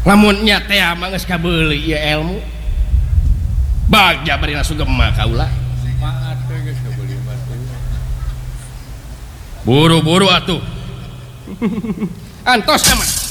lamunnya teh mah geus kabeuli ieu ilmu bagja bari sugema kaula buru-buru atuh antos aman